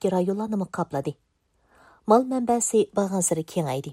ئەتراپىدىكى رايونلارنى قاپلىدى. Mal mənbəsi bağansırı kengaydı.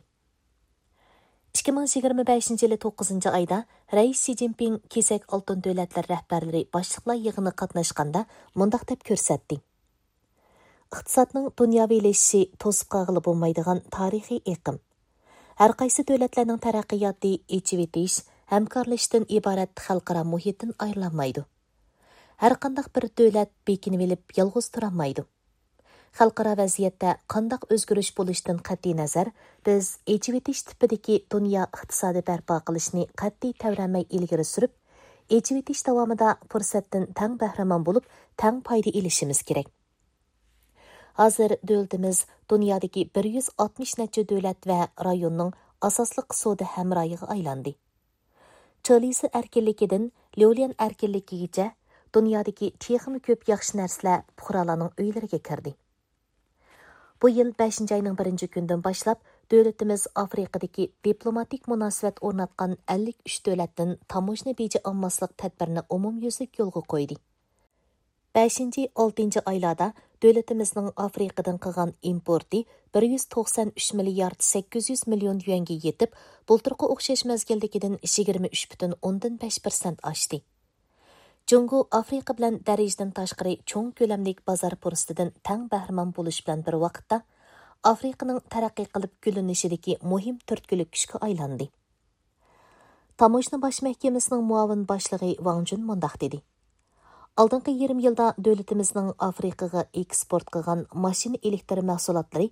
2025 yılı 9. ayda Reis Xi Jinping Kesek Altın Dövlətlər rəhbərləri başlıqlar yığını qatnaşqanda mundaq dep körsətdi. İqtisadның dünyaviyleşişi tosib qağılı bolmaydigan tarihi eqim. Hər qaysı dövlətlərinin tərəqqiyatı içivetiş, həmkarlaşdan ibarət xalqara muhitin ayrılanmaydı. Hər qandaq bir dövlət bekinib elib yalğız turanmaydı. Xalqara vəziyyətdə qandaq özgürüş bo'lishdan qat'iy nazar, biz echivetish tipidagi dunyo iqtisodi barpo qilishni qat'iy tavramay ilgari surib, echivetish davomida fursatdan tang bahramon bo'lib, tang foyda ilishimiz kerak. Hozir davlatimiz dunyodagi 160 necha davlat va rayonning asosli savdo hamrohiga aylandi. Cholisi erkinligidan Leolian erkinligigacha dunyodagi texmi ko'p yaxshi narsalar fuqarolarning uylariga kirdi. Bu yıl 5. ayının 1. gündən başlap, dövlətimiz Afrikadakı diplomatik münasibət ornatqan 53 dövlətdən tamojna beji almaslıq tədbirini umumyüzlük yolğa qoydu. 5. 6. aylarda dövlətimizin Afrikadan qılğan importi 193 milyard 800 milyon yuanga yetib, bulturqı oxşaş məzgildikidən 23,5% aşdı. Jungo Afrika bilan darajdan tashqari cho'ng ko'lamlik bozor fursatidan tang bahramon bo'lish bilan bir vaqtda Afrikaning taraqqiy qilib gullанishidagi muhim turtkilik kuchga aylandi. Tamojna bosh mahkamasining muavin boshlig'i Wang Jun mundaq dedi. Oldingi yarim yilda davlatimizning Afrikaga eksport qilgan mashina elektr mahsulotlari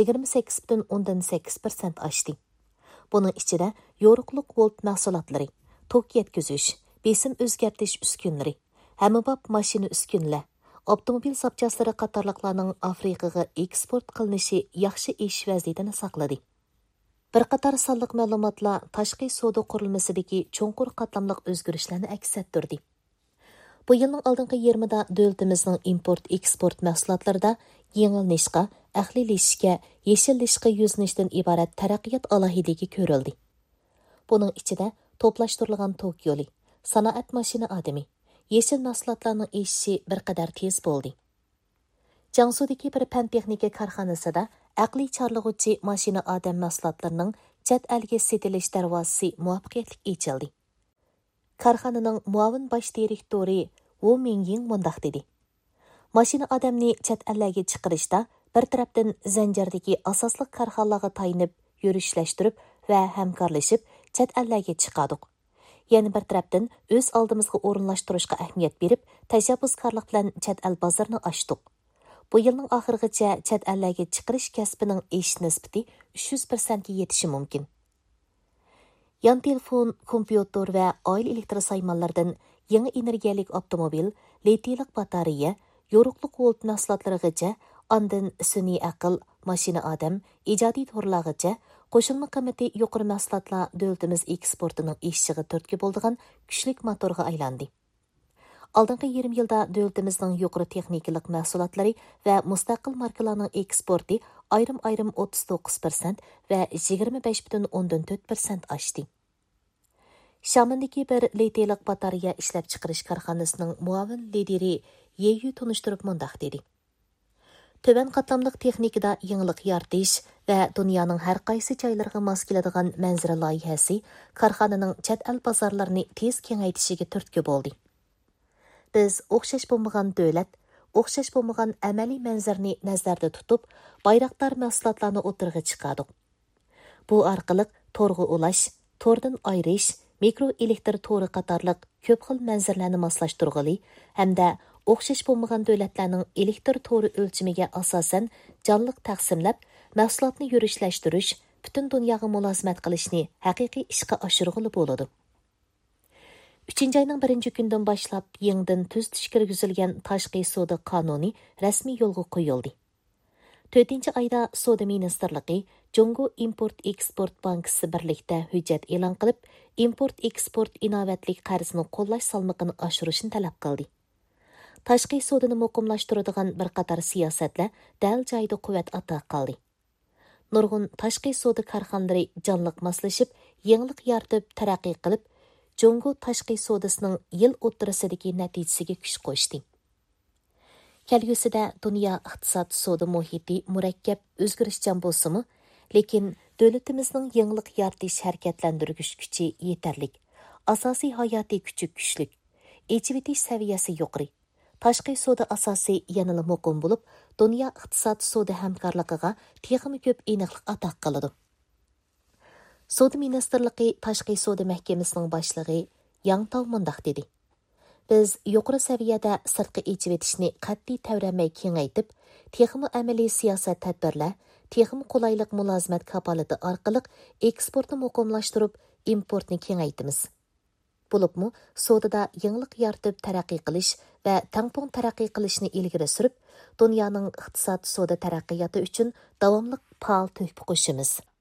28,8% oshdi. Buning ichida yo'riqliq volt mahsulotlari, tok yetkazish, besim o'zgartish uskunlari, hammabop mashina uskunlar, avtomobil zapchaslari qatorliqlarning Afrikaga eksport qilinishi yaxshi ish vaziyatini saqladi. Bir qator sonliq ma'lumotlar tashqi savdo qurilmasidagi cho'nqur qatlamliq o'zgarishlarni aks ettirdi. Bu yilning oldingi yarmida davlatimizning import-eksport mahsulotlarida yengilnishga, ahliylashishga, yeshillashishga yo'znishdan iborat taraqqiyot alohidligi ko'rildi. Buning ichida to'plashtirilgan tok yo'li, sanoat mashina odami, yeshil mahsulotlarning eshishi bir qadar tez bo'ldi. Jiangsu'dagi bir fan texnika korxonasida aqliy chorlag'uvchi mashina odam mahsulotlarining chet elga setilish darvozasi muvaffaqiyatli ochildi. Korxonaning muavin bosh direktori Wu Mingying mundaq dedi. Mashina odamni chet ellarga chiqarishda bir tarafdan zanjirdagi asosli korxonalarga tayinib, yurishlashtırib va hamkorlashib chet ellarga chiqadik. Yana bir tarafdan o'z oldimizga o'rinlashtirishga ahamiyat berib, tashabbuskorlik bilan chet el bozorini ochdik. Bu yilning oxirigacha chet ellarga chiqarish kasbining esh nisbati 300% ga yetishi mumkin. Yan telefon, kompyuter va oila elektr saymonlaridan yangi energiyalik avtomobil, litiylik batareya, yo'riqliq volt mahsulotlarigacha, ondan sun'iy aql, mashina odam, ijodiy to'rlargacha qo'shilma qiymati yuqori mahsulotlar davlatimiz eksportining eshishiga turtki bo'ldigan kuchlik motorga aylandi. Oldingi yarim yilda davlatimizning yuqori texnikalik mahsulotlari va mustaqil markalarning eksporti ayrim-ayrim 39% va 25,4% oshdi. Shamindagi bir litiylik batareya ishlab chiqarish korxonasining muavin lideri Yeyu tunishtirib mundaq dedi. Töven qatlamlıq texnikada yenilik yaratish va dunyoning har qaysi joylariga mos keladigan manzara loyihasi korxonaning chet el bozorlarini tez kengaytishiga turtki bo'ldi. Biz o'xshash bo'lmagan davlat, o'xshash bo'lmagan amaliy manzarni nazarda tutib, bayroqdor mahsulotlarni o'tirg'i chiqardik. Bu orqali to'rg'i ulash, to'rdan ayirish, mikro elektr to'ri qatorliq ko'p xil manzarlarni moslashtirg'ili hamda o'xshash bo'lmagan davlatlarning elektr to'ri o'lchimiga asosan jonliq taqsimlab, mahsulotni yurishlashtirish, butun dunyoga mulozimat qilishni haqiqiy ishga oshirg'ili bo'ladi. 3. ayning 1. kundan boshlab yangidan tuzitish kirgizilgan tashqi savdo qonuni rasmiy yo'lga qo'yildi. 4. ayda Savdo ministrligi Jungo Import-Eksport bankasi birlikda hujjat e'lon qilib, import-eksport inovatlik qarzini qo'llash salmoqini oshirishni talab qildi. Tashqi savdoni muqimlashtiradigan bir qator siyosatlar dal joyida quvvat ato qildi. Nurg'un tashqi savdo korxonalari jonliq moslashib, yangilik yaratib, taraqqiy qilib, Jungo tashqi savdosining yil o'ttirisidagi natijasiga kuch qo'shdi. Kelgüsida dunyo iqtisod savdo muhiti murakkab o'zgarishchan bo'lsa-mu, lekin davlatimizning yangilik yaratish harakatlantirish kuchi yetarlik. Asosiy hayotiy kuchi kuchlik. Echivitish saviyasi yuqori. Tashqi savdo asosi yanada muqim bo'lib, dunyo iqtisod savdo hamkorligiga texmi ko'p aniqlik ato qiladi. Savdo ministrligi Tashqi savdo mahkamasining boshlig'i Yang Tao mundaq dedi. Biz yuqori saviyada sirtqi echivitishni qat'iy tavramay kengaytib, texmi amaliy siyosat tadbirlar, texmi qulaylik mulozimat kapolati orqali eksportni muqimlashtirib, importni kengaytimiz. Bo'libmi, savdoda yangilik yaratib taraqqiy qilish va tangpung taraqqiy qilishni ilgari surib, dunyoning iqtisod savdo taraqqiyoti uchun davomli faol tuhfa qo'shimiz.